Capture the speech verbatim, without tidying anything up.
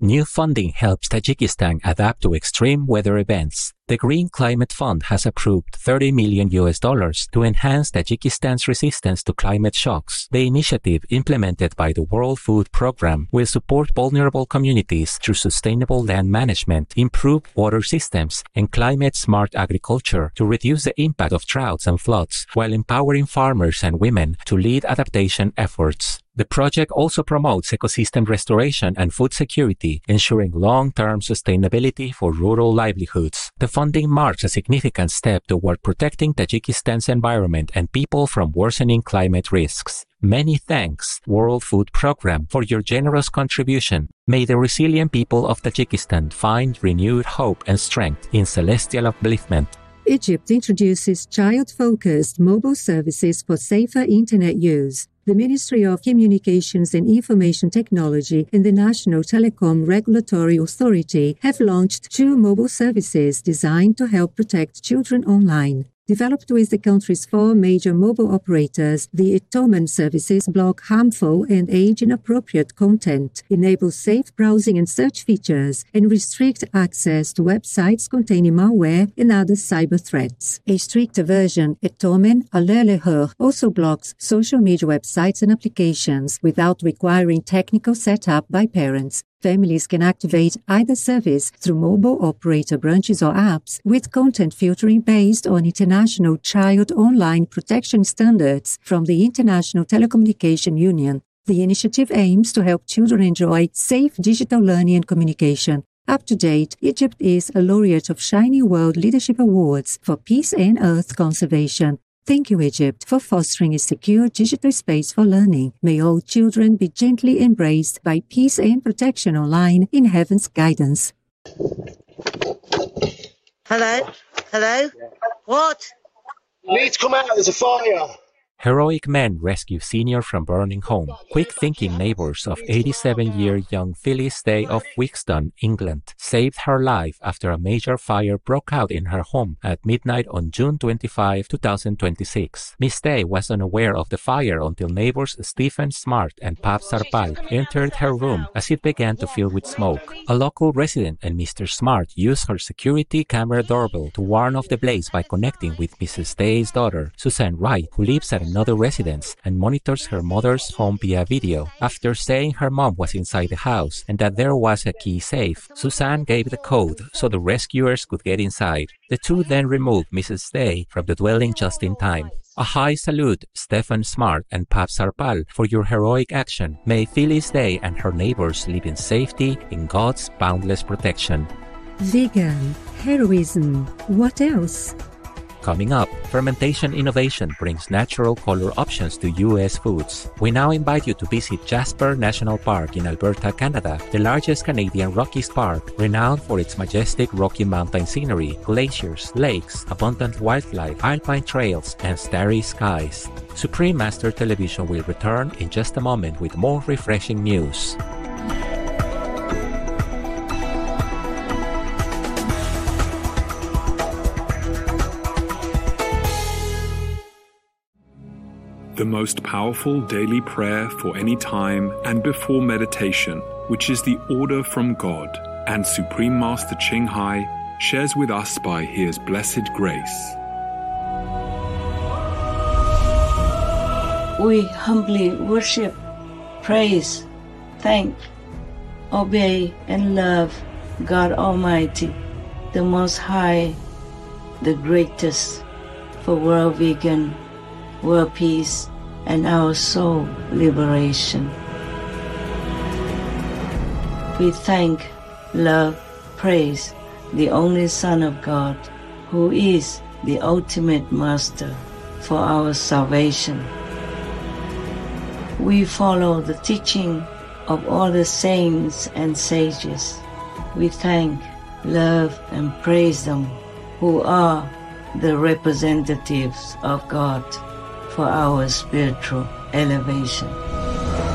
New funding helps Tajikistan adapt to extreme weather events. The Green Climate Fund has approved thirty million U S dollars to enhance Tajikistan's resistance to climate shocks. The initiative, implemented by the World Food Programme, will support vulnerable communities through sustainable land management, improved water systems, and climate-smart agriculture to reduce the impact of droughts and floods, while empowering farmers and women to lead adaptation efforts. The project also promotes ecosystem restoration and food security, ensuring long-term sustainability for rural livelihoods. The funding marks a significant step toward protecting Tajikistan's environment and people from worsening climate risks. Many thanks, World Food Programme, for your generous contribution. May the resilient people of Tajikistan find renewed hope and strength in celestial upliftment. Egypt introduces child-focused mobile services for safer internet use. The Ministry of Communications and Information Technology and the National Telecom Regulatory Authority have launched two mobile services designed to help protect children online. Developed with the country's four major mobile operators, the Itoman services block harmful and age-inappropriate content, enable safe browsing and search features, and restrict access to websites containing malware and other cyber threats. A stricter version, Itoman Aleleher, also blocks social media websites and applications without requiring technical setup by parents. Families can activate either service through mobile operator branches or apps with content filtering based on international child online protection standards from the International Telecommunication Union. The initiative aims to help children enjoy safe digital learning and communication. Up to date, Egypt is a laureate of Shining World Leadership Awards for Peace and Earth Conservation. Thank you, Egypt, for fostering a secure digital space for learning. May all children be gently embraced by peace and protection online in heaven's guidance. Hello? Hello? What? You need to come out, there's a fire. Heroic men rescue senior from burning home. Quick-thinking neighbors of eighty-seven-year-young Phyllis Day of Wixton, England, saved her life after a major fire broke out in her home at midnight on June twenty-fifth, two thousand twenty-six. Miss Day was unaware of the fire until neighbors Stephen Smart and Pap Sarpal entered her room as it began to fill with smoke. A local resident and Mister Smart used her security camera doorbell to warn of the blaze by connecting with Missus Day's daughter, Susan Wright, who lives at another residence and monitors her mother's home via video. After saying her mom was inside the house and that there was a key safe, Suzanne gave the code so the rescuers could get inside. The two then removed Missus Day from the dwelling just in time. A high salute, Stephen Smart and Pap Sarpal, for your heroic action. May Phyllis Day and her neighbors live in safety in God's boundless protection. Vegan, heroism, what else? Coming up, fermentation innovation brings natural color options to U S foods. We now invite you to visit Jasper National Park in Alberta, Canada, the largest Canadian Rockies park, renowned for its majestic Rocky Mountain scenery, glaciers, lakes, abundant wildlife, alpine trails, and starry skies. Supreme Master Television will return in just a moment with more refreshing news. The most powerful daily prayer for any time and before meditation, which is the order from God, and Supreme Master Ching Hai shares with us by His blessed grace. We humbly worship, praise, thank, obey, and love God Almighty, the Most High, the greatest, for world vegan, world peace, and our soul liberation. We thank, love, praise the only Son of God, who is the ultimate Master for our salvation. We follow the teaching of all the saints and sages. We thank, love, and praise them, who are the representatives of God for our spiritual elevation.